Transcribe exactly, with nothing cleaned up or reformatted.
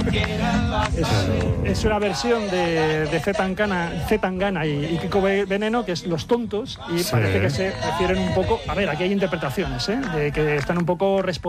Es, es una versión de, de Z Tangana, Z Tangana y, y Kiko Veneno, que es Los Tontos, y Sí. parece que se refieren un poco, a ver, aquí hay interpretaciones, ¿eh? De que están un poco respondiendo